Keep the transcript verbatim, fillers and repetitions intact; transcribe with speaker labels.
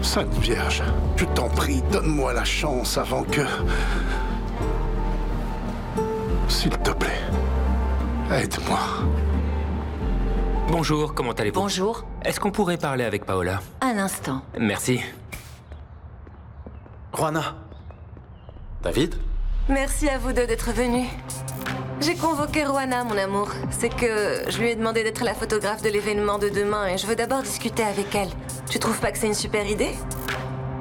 Speaker 1: Sainte Vierge, je t'en prie, donne-moi la chance avant que... S'il te plaît, aide-moi.
Speaker 2: Bonjour, comment allez-vous?
Speaker 3: Bonjour.
Speaker 2: Est-ce qu'on pourrait parler avec Paola?
Speaker 3: Un instant.
Speaker 2: Merci.
Speaker 4: Juana. David?
Speaker 3: Merci à vous deux d'être venus. J'ai convoqué Juana, mon amour. C'est que je lui ai demandé d'être la photographe de l'événement de demain et je veux d'abord discuter avec elle. Tu trouves pas que c'est une super idée?